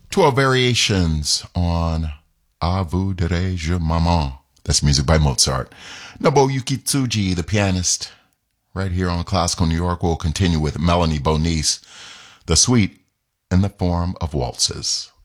12 variations on A vous dirai-je maman. That's music by Mozart. Nobuyuki Tsuji, the pianist, right here on Classical New York. We'll continue with Melanie Bonice, the suite in the form of waltzes.